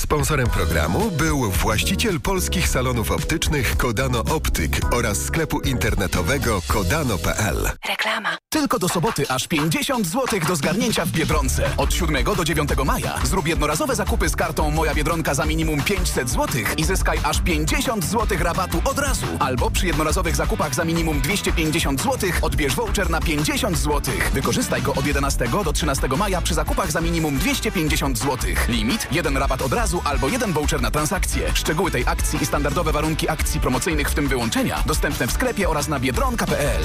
Sponsorem programu był właściciel polskich salonów optycznych Kodano Optyk oraz sklepu internetowego kodano.pl. Reklama. Tylko do soboty aż 50 zł do zgarnięcia w Biedronce. Od 7 do 9 maja zrób jednorazowe zakupy z kartą Moja Biedronka za minimum 500 zł i zyskaj aż 50 zł rabatu od razu. Albo przy jednorazowych zakupach za minimum 250 zł odbierz voucher na 50 zł. Wykorzystaj go od 11 do 13 maja przy zakupach za minimum 250 zł. Limit: 1 rabat od razu albo 1 voucher na transakcję. Szczegóły tej akcji i standardowe warunki akcji promocyjnych, w tym wyłączenia, dostępne w sklepie oraz na biedronka.pl.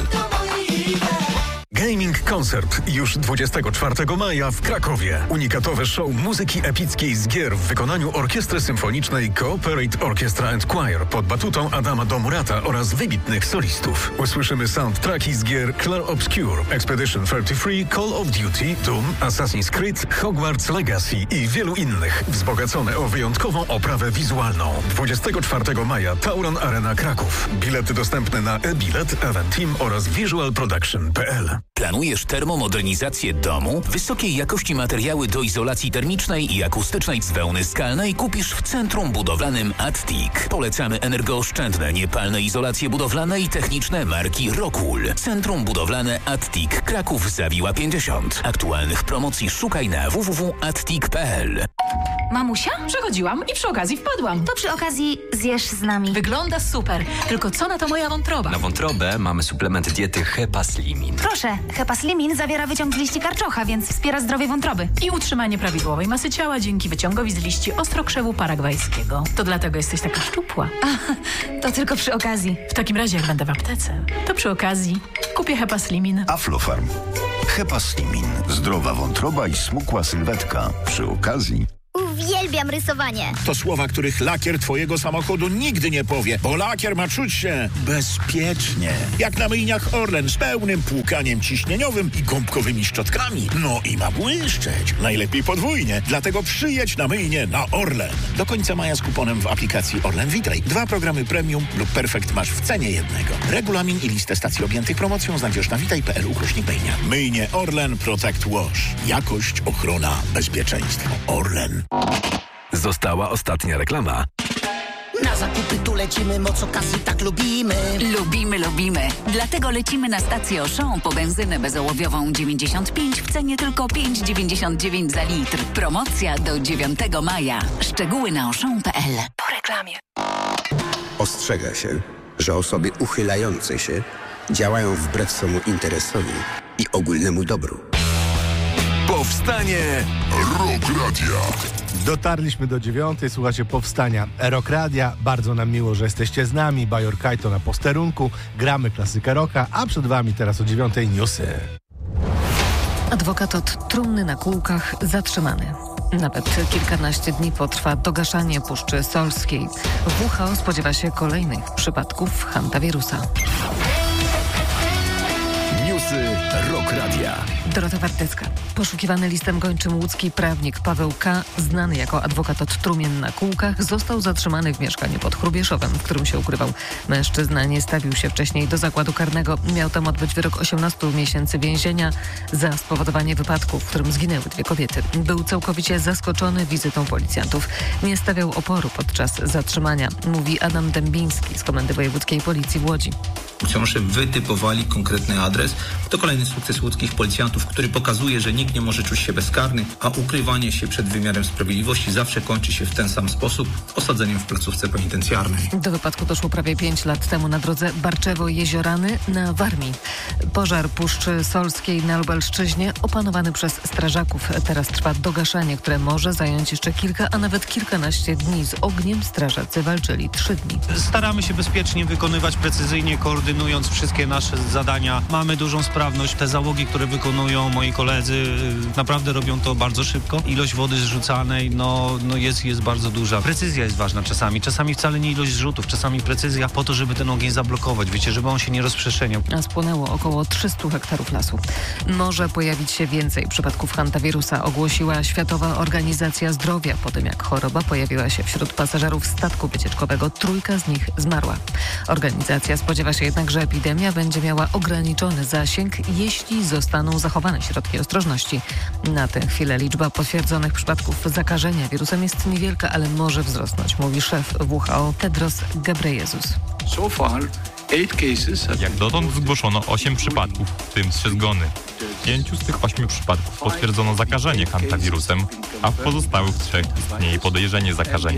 Gaming Koncert już 24 maja w Krakowie. Unikatowe show muzyki epickiej z gier w wykonaniu Orkiestry Symfonicznej Cooperate Orchestra and Choir pod batutą Adama Domurata oraz wybitnych solistów. Usłyszymy soundtracki z gier Clair Obscure, Expedition 33, Call of Duty, Doom, Assassin's Creed, Hogwarts Legacy i wielu innych, wzbogacone o wyjątkową oprawę wizualną. 24 maja Tauron Arena Kraków. Bilety dostępne na e-bilet, Eventim oraz visualproduction.pl. Planujesz termomodernizację domu? Wysokiej jakości materiały do izolacji termicznej i akustycznej z wełny skalnej kupisz w Centrum Budowlanym Attic. Polecamy energooszczędne, niepalne izolacje budowlane i techniczne marki Rockwool. Centrum Budowlane Attic, Kraków Zawiła 50. Aktualnych promocji szukaj na www.attic.pl. Mamusia? Przechodziłam i przy okazji wpadłam. To przy okazji zjesz z nami. Wygląda super. Tylko co na to moja wątroba? Na wątrobę mamy suplement diety Hepaslimin. Proszę, Hepaslimin zawiera wyciąg z liści karczocha, więc wspiera zdrowie wątroby. I utrzymanie prawidłowej masy ciała dzięki wyciągowi z liści ostrokrzewu paragwajskiego. To dlatego jesteś taka szczupła. To tylko przy okazji. W takim razie, jak będę w aptece, to przy okazji kupię Hepaslimin. Aflofarm. Hepaslimin. Zdrowa wątroba i smukła sylwetka. Przy okazji... Uwielbiam rysowanie. To słowa, których lakier twojego samochodu nigdy nie powie, bo lakier ma czuć się bezpiecznie. Jak na myjniach Orlen z pełnym płukaniem ciśnieniowym i gąbkowymi szczotkami. No i ma błyszczeć. Najlepiej podwójnie. Dlatego przyjedź na myjnię na Orlen. Do końca maja z kuponem w aplikacji Orlen Witaj. 2 programy premium lub perfekt masz w cenie jednego. Regulamin i listę stacji objętych promocją znajdziesz na witaj.pl/myjnia. Myjnie Orlen Protect Wash. Jakość, ochrona, bezpieczeństwo. Orlen. Została ostatnia reklama. Na zakupy tu lecimy, moc okazji tak lubimy. Lubimy. Dlatego lecimy na stację Auchan po benzynę bezołowiową 95 w cenie tylko 5,99 za litr. Promocja do 9 maja. Szczegóły na auchan.pl. Po reklamie. Ostrzega się, że osoby uchylające się działają wbrew swemu interesowi i ogólnemu dobru. Powstanie Rock Radia. Dotarliśmy do 9. Słuchacie Powstania Rock Radia. Bardzo nam miło, że jesteście z nami. Bajor Kajto na posterunku. Gramy klasykę rocka, a przed wami teraz o 9 newsy. Adwokat od trumny na kółkach zatrzymany. Nawet kilkanaście dni potrwa dogaszanie Puszczy Solskiej. WHO spodziewa się kolejnych przypadków hantawirusa. Newsy Rock Radia. Dorota Wartecka. Poszukiwany listem gończym łódzki prawnik Paweł K., znany jako adwokat od trumien na kółkach, został zatrzymany w mieszkaniu pod Chrubieszowem, w którym się ukrywał. Mężczyzna nie stawił się wcześniej do zakładu karnego. Miał tam odbyć wyrok 18 miesięcy więzienia za spowodowanie wypadku, w którym zginęły 2 kobiety. Był całkowicie zaskoczony wizytą policjantów. Nie stawiał oporu podczas zatrzymania, mówi Adam Dębiński z Komendy Wojewódzkiej Policji w Łodzi. Funkcjonariusze wytypowali konkretny adres. To kolejny sukces łódzkich policjantów, który pokazuje, że nikt nie może czuć się bezkarny, a ukrywanie się przed wymiarem sprawiedliwości zawsze kończy się w ten sam sposób, osadzeniem w placówce penitencjarnej. Do wypadku doszło prawie 5 lat temu na drodze Barczewo-Jeziorany na Warmii. Pożar Puszczy Solskiej na Lubelszczyźnie opanowany przez strażaków. Teraz trwa dogaszanie, które może zająć jeszcze kilka, a nawet kilkanaście dni. Z ogniem strażacy walczyli 3 dni. Staramy się bezpiecznie wykonywać, precyzyjnie koordynując wszystkie nasze zadania. Mamy dużą sprawność. Te załogi, które wykonują moi koledzy, naprawdę robią to bardzo szybko. Ilość wody zrzucanej jest bardzo duża. Precyzja jest ważna czasami. Czasami wcale nie ilość zrzutów, czasami precyzja po to, żeby ten ogień zablokować, żeby on się nie rozprzestrzeniał. A spłonęło około 300 hektarów lasu. Może pojawić się więcej przypadków hantawirusa, ogłosiła Światowa Organizacja Zdrowia po tym, jak choroba pojawiła się wśród pasażerów statku wycieczkowego. 3 z nich zmarła. Organizacja spodziewa się jednak, że epidemia będzie miała ograniczony zasięg i jeśli zostaną zachowane środki ostrożności. Na tę chwilę liczba potwierdzonych przypadków zakażenia wirusem jest niewielka, ale może wzrosnąć, mówi szef WHO Tedros Ghebreyesus. Jak dotąd zgłoszono 8 przypadków, w tym 3 zgony. W 5 z tych 8 przypadków potwierdzono zakażenie hantawirusem, a w pozostałych 3 istnieje podejrzenie zakażenia.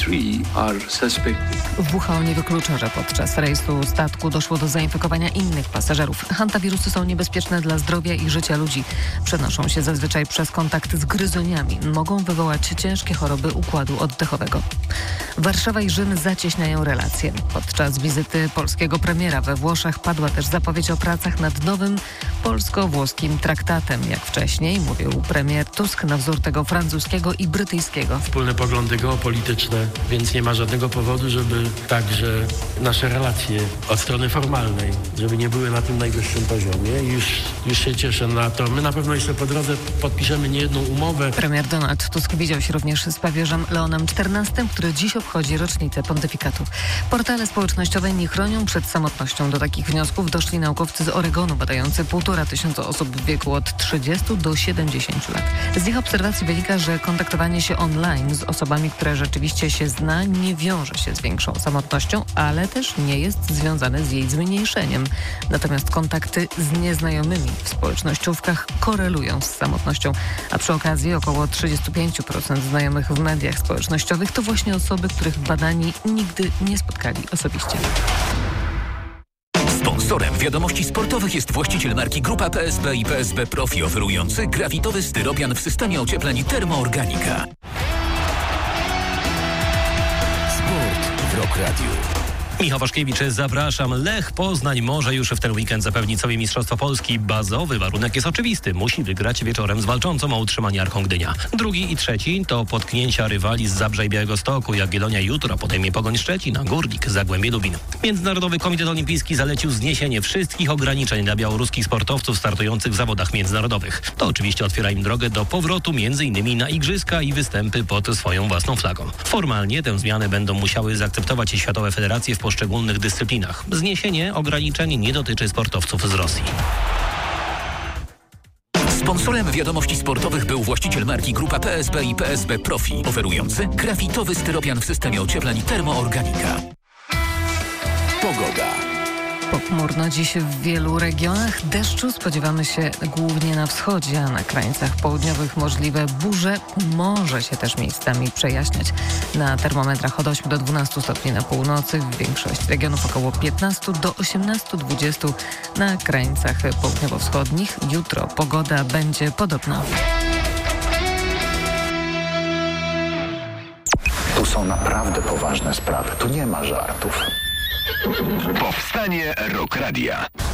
WHO nie wyklucza, że podczas rejsu statku doszło do zainfekowania innych pasażerów. Hantawirusy są niebezpieczne dla zdrowia i życia ludzi. Przenoszą się zazwyczaj przez kontakt z gryzoniami. Mogą wywołać ciężkie choroby układu oddechowego. Warszawa i Rzym zacieśniają relacje. Podczas wizyty polskiego premiera we Włoszech padła też zapowiedź o pracach nad nowym polsko-włoskim traktatem. Jak wcześniej mówił premier Tusk, na wzór tego francuskiego i brytyjskiego. Wspólne poglądy geopolityczne, więc nie ma żadnego powodu, żeby także nasze relacje od strony formalnej, żeby nie były na tym najwyższym poziomie. Już się cieszę na to. My na pewno jeszcze po drodze podpiszemy niejedną umowę. Premier Donald Tusk widział się również z papieżem Leonem XIV, który dziś obchodzi rocznicę pontyfikatu. Portale społecznościowe nie chronią przed samotnością. Do takich wniosków doszli naukowcy z Oregonu, badający 1500 osób w wieku od 30 do 70 lat. Z ich obserwacji wynika, że kontaktowanie się online z osobami, które rzeczywiście się zna, nie wiąże się z większą samotnością, ale też nie jest związane z jej zmniejszeniem. Natomiast kontakty z nieznajomymi w społecznościówkach korelują z samotnością, a przy okazji około 35% znajomych w mediach społecznościowych to właśnie osoby, których badani nigdy nie spotkali osobiście. Sponsorem wiadomości sportowych jest właściciel marki Grupa PSB i PSB Profi, oferujący grafitowy styropian w systemie ociepleń Termoorganika. Sport w Rock Radio. Michał Waszkiewicz, zapraszam. Lech Poznań może już w ten weekend zapewnić sobie Mistrzostwo Polski. Bazowy warunek jest oczywisty. Musi wygrać wieczorem z walczącą o utrzymanie Arką Gdynia. Drugi i trzeci to potknięcia rywali z Zabrza i Białegostoku. Jagiellonia jutro podejmie Pogoń Szczecin, a Górnik Zagłębie Lubin. Międzynarodowy Komitet Olimpijski zalecił zniesienie wszystkich ograniczeń dla białoruskich sportowców startujących w zawodach międzynarodowych. To oczywiście otwiera im drogę do powrotu m.in. na igrzyska i występy pod swoją własną flagą. Formalnie tę zmianę będą musiały zaakceptować światowe federacje w poszczególnych dyscyplinach. Zniesienie ograniczeń nie dotyczy sportowców z Rosji. Sponsorem wiadomości sportowych był właściciel marki Grupa PSB i PSB Profi, oferujący grafitowy styropian w systemie ociepleń Termoorganika. Pogoda. Pochmurno dziś w wielu regionach. Deszczu spodziewamy się głównie na wschodzie, a na krańcach południowych możliwe burze. Może się też miejscami przejaśniać. Na termometrach od 8 do 12 stopni na północy, w większości regionów około 15 do 18-20 na krańcach południowo-wschodnich. Jutro pogoda będzie podobna. Tu są naprawdę poważne sprawy. Tu nie ma żartów. Powstanie Rock Radia.